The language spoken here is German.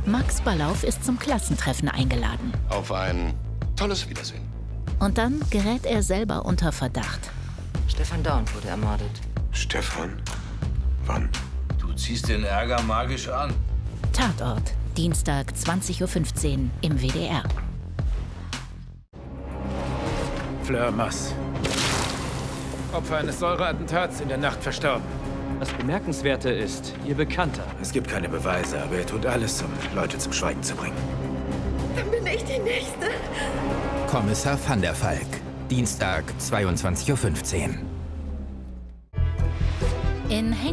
Max Ballauf ist zum Klassentreffen eingeladen. Auf ein tolles Wiedersehen. Und dann gerät er selber unter Verdacht. Stefan Dorn wurde ermordet. Stefan? Wann? Du ziehst den Ärger magisch an. Tatort, Dienstag 20:15 Uhr im WDR. Fleur Mass. Opfer eines Säureattentats in der Nacht verstorben. Das Bemerkenswerte ist, ihr Bekannter. Es gibt keine Beweise, aber er tut alles, um Leute zum Schweigen zu bringen. Dann bin ich die Nächste. Kommissar van der Valk. Dienstag, 22:15 Uhr. In